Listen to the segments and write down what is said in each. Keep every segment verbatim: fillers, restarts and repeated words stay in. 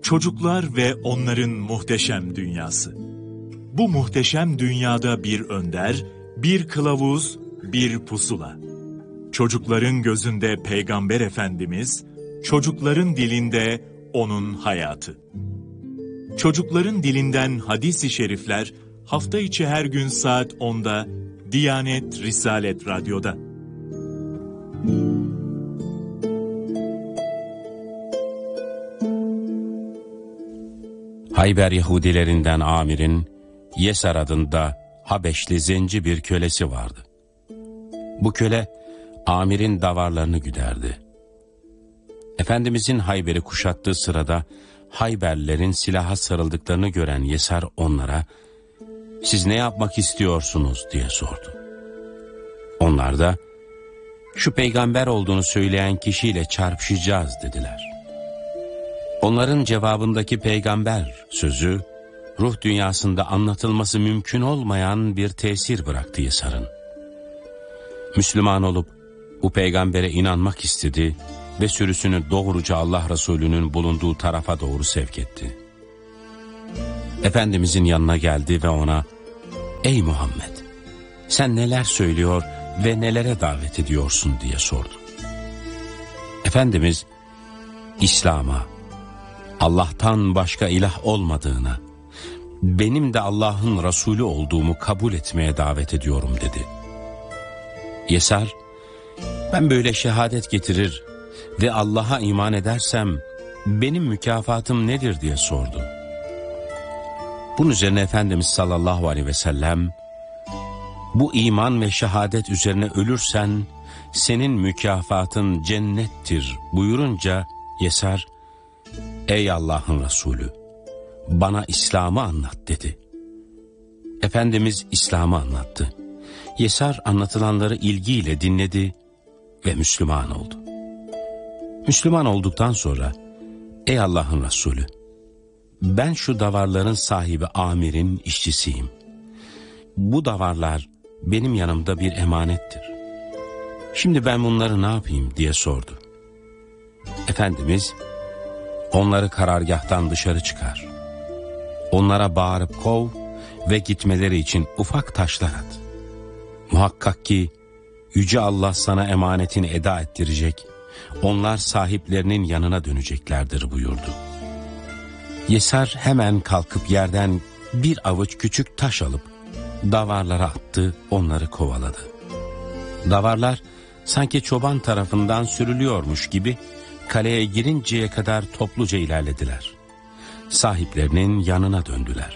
Çocuklar ve onların muhteşem dünyası. Bu muhteşem dünyada bir önder, bir kılavuz, bir pusula. Çocukların gözünde Peygamber Efendimiz, çocukların dilinde onun hayatı. Çocukların dilinden hadis-i şerifler hafta içi her gün saat onda Diyanet Risalet Radyo'da. Hayber Yahudilerinden Amir'in Yesar adında Habeşli zenci bir kölesi vardı. Bu köle Amir'in davarlarını güderdi. Efendimizin Hayber'i kuşattığı sırada Hayberlilerin silaha sarıldıklarını gören Yesar onlara "Siz ne yapmak istiyorsunuz?" diye sordu. Onlar da "Şu peygamber olduğunu söyleyen kişiyle çarpışacağız" dediler. Onların cevabındaki peygamber sözü ruh dünyasında anlatılması mümkün olmayan bir tesir bıraktı Yesar'ın. Müslüman olup bu peygambere inanmak istedi ve sürüsünü doğruca Allah Resulü'nün bulunduğu tarafa doğru sevk etti. Efendimizin yanına geldi ve ona "Ey Muhammed, sen neler söylüyor ve nelere davet ediyorsun?" diye sordu. Efendimiz İslam'a, Allah'tan başka ilah olmadığına, benim de Allah'ın Resulü olduğumu kabul etmeye davet ediyorum dedi. Yesar, ben böyle şehadet getirir ve Allah'a iman edersem benim mükafatım nedir diye sordu. Bunun üzerine Efendimiz sallallahu aleyhi ve sellem, bu iman ve şehadet üzerine ölürsen senin mükafatın cennettir buyurunca Yesar, ey Allah'ın Resulü, bana İslam'ı anlat dedi. Efendimiz İslam'ı anlattı. Yesar anlatılanları ilgiyle dinledi ve Müslüman oldu. Müslüman olduktan sonra, ey Allah'ın Resulü, ben şu davarların sahibi Amir'in işçisiyim. Bu davarlar benim yanımda bir emanettir. Şimdi ben bunları ne yapayım diye sordu. Efendimiz, onları karargâhtan dışarı çıkar. Onlara bağırıp kov ve gitmeleri için ufak taşlar at. Muhakkak ki Yüce Allah sana emanetini eda ettirecek, onlar sahiplerinin yanına döneceklerdir buyurdu. Yesar hemen kalkıp yerden bir avuç küçük taş alıp davarlara attı, onları kovaladı. Davarlar sanki çoban tarafından sürülüyormuş gibi kaleye girinceye kadar topluca ilerlediler. Sahiplerinin yanına döndüler.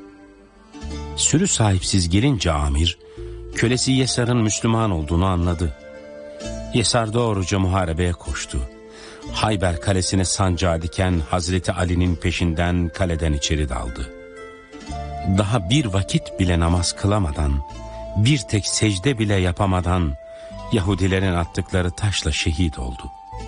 Sürü sahipsiz gelince Amir, kölesi Yesar'ın Müslüman olduğunu anladı. Yesar doğruca muharebeye koştu. Hayber kalesine sancağı diken Hazreti Ali'nin peşinden kaleden içeri daldı. Daha bir vakit bile namaz kılamadan, bir tek secde bile yapamadan Yahudilerin attıkları taşla şehit oldu.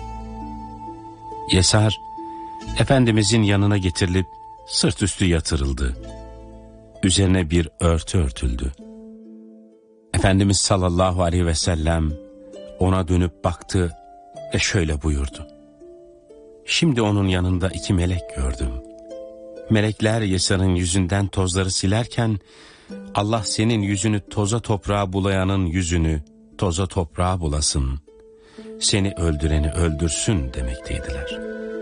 Yesar, Efendimizin yanına getirilip sırt üstü yatırıldı. Üzerine bir örtü örtüldü. Efendimiz sallallahu aleyhi ve sellem ona dönüp baktı ve şöyle buyurdu. Şimdi onun yanında iki melek gördüm. Melekler Yesar'ın yüzünden tozları silerken, Allah senin yüzünü toza toprağa bulayanın yüzünü toza toprağa bulasın, seni öldüreni öldürsün demekteydiler.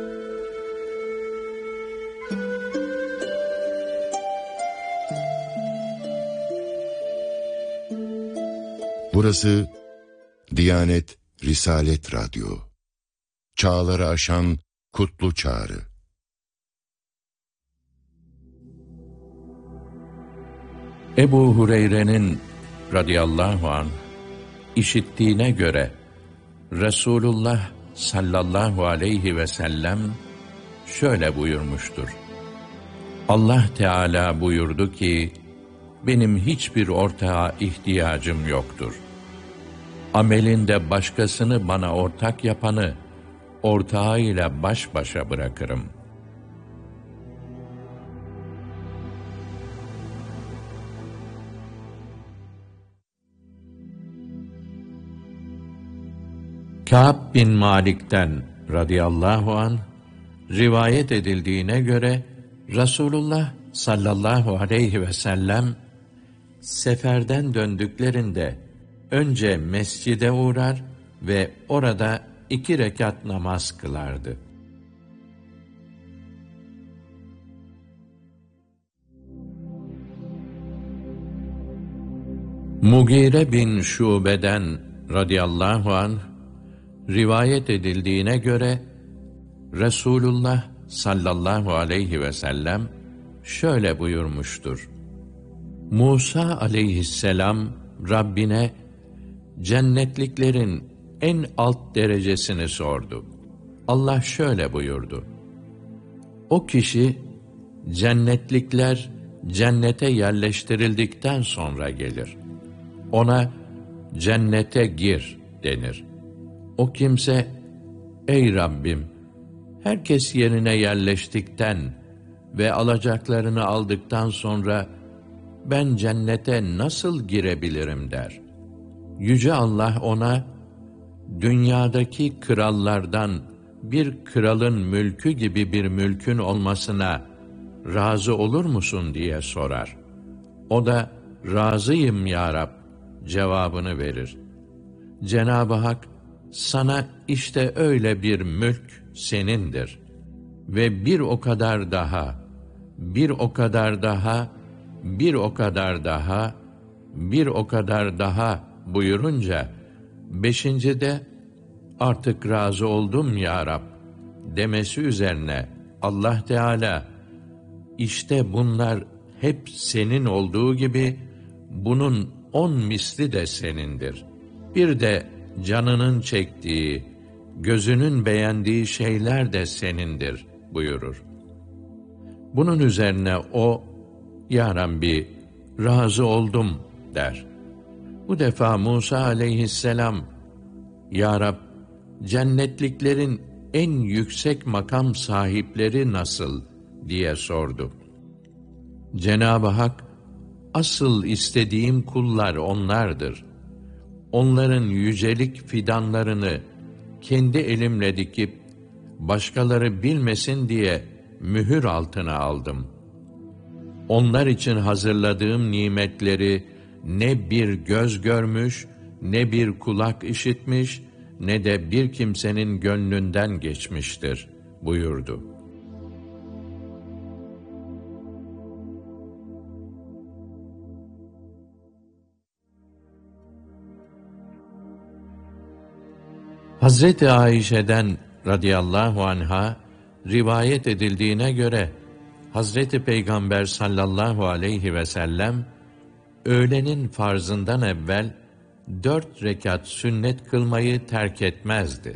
Burası Diyanet Risalet Radyo. Çağları aşan kutlu çağrı. Ebu Hureyre'nin radıyallahu anh işittiğine göre Resulullah sallallahu aleyhi ve sellem şöyle buyurmuştur. Allah Teala buyurdu ki, benim hiçbir ortağa ihtiyacım yoktur. Amelinde başkasını bana ortak yapanı ortağıyla baş başa bırakırım. Kâb bin Malik'ten radıyallahu anh rivayet edildiğine göre Resulullah sallallahu aleyhi ve sellem seferden döndüklerinde önce mescide uğrar ve orada iki rekat namaz kılardı. Mugire bin Şube'den radıyallahu anh rivayet edildiğine göre Resulullah sallallahu aleyhi ve sellem şöyle buyurmuştur: Musa aleyhisselam Rabbine cennetliklerin en alt derecesini sordu. Allah şöyle buyurdu: O kişi cennetlikler cennete yerleştirildikten sonra gelir. Ona cennete gir denir. O kimse, ey Rabbim, herkes yerine yerleştikten ve alacaklarını aldıktan sonra ben cennete nasıl girebilirim der. Yüce Allah ona, dünyadaki krallardan bir kralın mülkü gibi bir mülkün olmasına razı olur musun diye sorar. O da, razıyım ya Rab cevabını verir. Cenab-ı Hak, sana işte öyle bir mülk senindir ve bir o kadar daha, bir o kadar daha, bir o kadar daha, bir o kadar daha buyurunca, beşincide artık razı oldum ya Rab demesi üzerine Allah Teala, işte bunlar hep senin olduğu gibi bunun on misli de senindir. Bir de canının çektiği, gözünün beğendiği şeyler de senindir buyurur. Bunun üzerine o, ya Rabbi razı oldum der. Bu defa Musa aleyhisselam, ya Rab cennetliklerin en yüksek makam sahipleri nasıl diye sordu. Cenab-ı Hak, asıl istediğim kullar onlardır. Onların yücelik fidanlarını kendi elimle dikip başkaları bilmesin diye mühür altına aldım. Onlar için hazırladığım nimetleri ne bir göz görmüş, ne bir kulak işitmiş, ne de bir kimsenin gönlünden geçmiştir buyurdu. Hazreti Ayşe'den radıyallahu anha rivayet edildiğine göre Hazreti Peygamber sallallahu aleyhi ve sellem öğlenin farzından evvel dört rekat sünnet kılmayı terk etmezdi.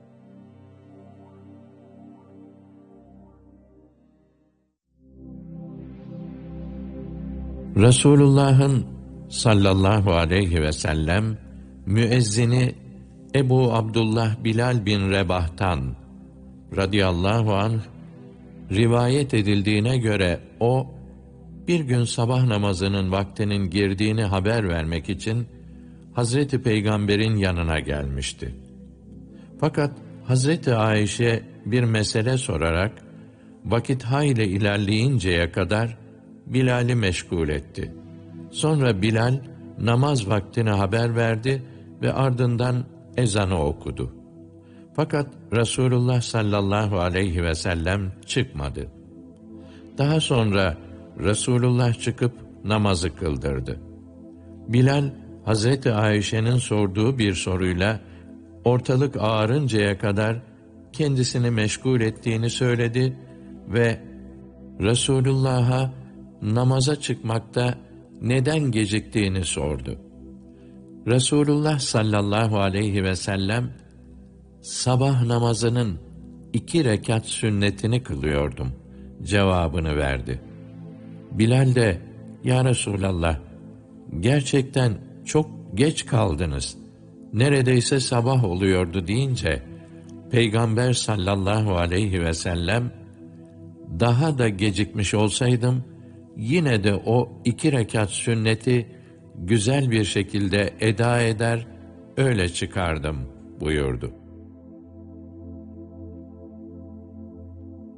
Resulullah'ın sallallahu aleyhi ve sellem müezzini Ebu Abdullah Bilal bin Rebah'tan radıyallahu anh rivayet edildiğine göre o bir gün sabah namazının vaktinin girdiğini haber vermek için Hazreti Peygamber'in yanına gelmişti. Fakat Hazreti Ayşe bir mesele sorarak vakit hayli ilerleyinceye kadar Bilal'i meşgul etti. Sonra Bilal namaz vaktini haber verdi ve ardından ezanı okudu. Fakat Resulullah sallallahu aleyhi ve sellem çıkmadı. Daha sonra Resulullah çıkıp namazı kıldırdı. Bilal, Hazreti Ayşe'nin sorduğu bir soruyla ortalık ağarıncaya kadar kendisini meşgul ettiğini söyledi ve Resulullah'a namaza çıkmakta neden geciktiğini sordu. Resulullah sallallahu aleyhi ve sellem, sabah namazının iki rekat sünnetini kılıyordum cevabını verdi. Bilal de, ya Resulallah, gerçekten çok geç kaldınız, neredeyse sabah oluyordu deyince, Peygamber sallallahu aleyhi ve sellem, daha da gecikmiş olsaydım, yine de o iki rekat sünneti güzel bir şekilde eda eder, öyle çıkardım buyurdu.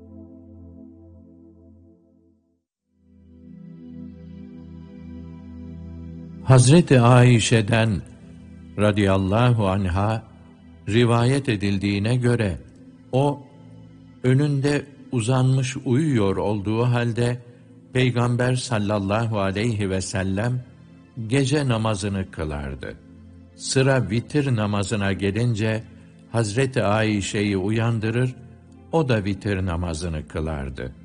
Hazreti Ayşe'den radıyallahu anha rivayet edildiğine göre o önünde uzanmış uyuyor olduğu halde Peygamber sallallahu aleyhi ve sellem gece namazını kılardı. Sıra vitir namazına gelince Hazreti Ayşe'yi uyandırır, o da vitir namazını kılardı.